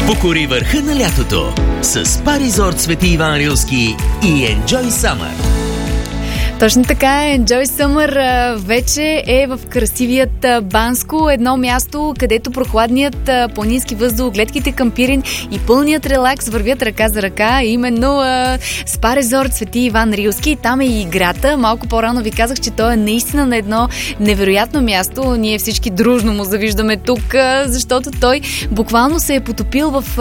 Покори върха на лятото с Спа Резорт Свети Иван Рилски и Enjoy Summer. Точно така, Enjoy Summer вече е в красивият Банско, едно място, където прохладният планински въздух, гледките към Пирин и пълният релакс вървят ръка за ръка. Именно Спа Резорт Свети Иван Рилски. Там е и играта. Малко по-рано ви казах, че той е наистина на едно невероятно място. Ние всички дружно му завиждаме тук, защото той буквално се е потопил в...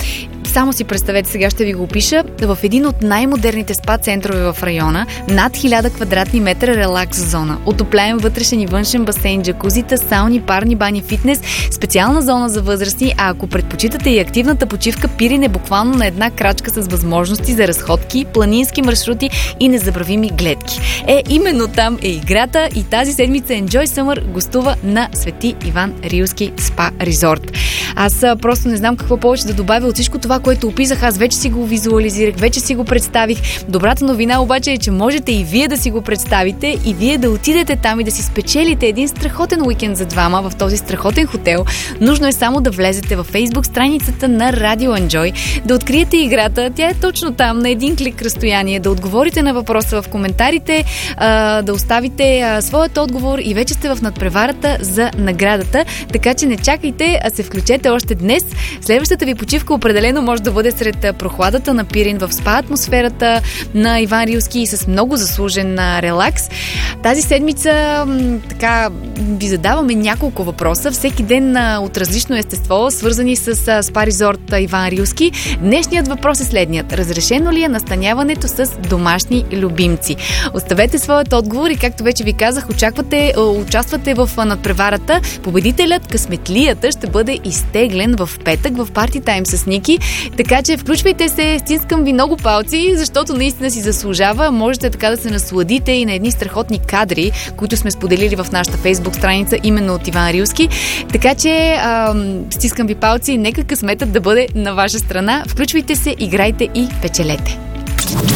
Само си представете, сега ще ви го опиша, в един от най-модерните спа центрове в района, над 1000 квадратни метра релакс зона, отопляем вътрешен и външен басейн, джакузита, сауни, парни бани, фитнес, специална зона за възрастни, а ако предпочитате и активната почивка, Пирин е буквално на една крачка с възможности за разходки, планински маршрути и незабравими гледки. Именно там е играта и тази седмица Enjoy Summer гостува на Свети Иван Рилски спа резорт. Аз просто не знам какво повече да добавя от всичко това, което описах. Аз вече си го визуализирах, вече си го представих. Добрата новина обаче е, че можете и вие да си го представите и вие да отидете там и да си спечелите един страхотен уикенд за двама в този страхотен хотел. Нужно е само да влезете във Facebook страницата на Radio Enjoy, да откриете играта. Тя е точно там, на един клик разстояние, да отговорите на въпроса в коментарите, да оставите своят отговор и вече сте в надпреварата за наградата. Така че не чакайте, а се включете още днес. Следващата ви почивка определено може да бъде сред прохладата на Пирин, в спа атмосферата на Иван Рилски и с много заслужен релакс. Тази седмица така ви задаваме няколко въпроса, всеки ден от различно естество, свързани с спа резорт Иван Рилски. Днешният въпрос е следният: разрешено ли е настаняването с домашни любимци? Оставете своят отговор и, както вече ви казах, участвате в надпреварата. Победителят, късметлията, ще бъде изтеглен в петък в Party Time с Ники. Така че включвайте се, стискам ви много палци, защото наистина си заслужава. Можете така да се насладите и на едни страхотни кадри, които сме споделили в нашата Facebook страница именно от Иван Рилски. Така че стискам ви палци, нека късметът да бъде на ваша страна. Включвайте се, играйте и печелете.